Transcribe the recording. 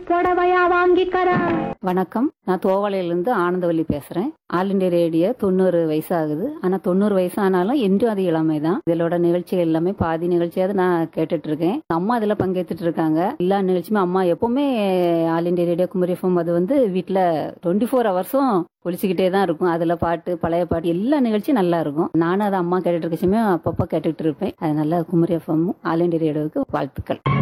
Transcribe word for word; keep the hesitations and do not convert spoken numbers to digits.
புடவையா வாங்கிக்கறா. வணக்கம், நான் தோவாளையிலிருந்து ஆனந்தவல்லி பேசுறேன். ஆல் இண்டியா ரேடியோ தொண்ணூறு வயசு ஆகுது. ஆனா தொண்ணூறு வயசு ஆனாலும் இன்றும் அது இளமை தான். இதோட நிகழ்ச்சிகள் எல்லாமே பாதி நிகழ்ச்சியாவது நான் கேட்டுட்டு இருக்கேன். அம்மா இதுல பங்கேற்றுட்டு இருக்காங்க. எல்லா நிகழ்ச்சியுமே அம்மா எப்பவுமே all India radio Kumari FM அது வந்து வீட்டுல டுவெண்ட்டி ஃபோர் ஹவர்ஸும் ஒழிச்சுக்கிட்டே தான் இருக்கும். அதுல பாட்டு, பழைய பாட்டு, எல்லா நிகழ்ச்சியும் நல்லா இருக்கும். நானும் அதை அம்மா கேட்டுட்டு இருக்கச்சுமே அப்பப்போ கேட்டுட்டு இருப்பேன். அதனால குமரி எஃப்எம் ஆல் இண்டியா ரேடியோவுக்கு வாழ்த்துக்கள்.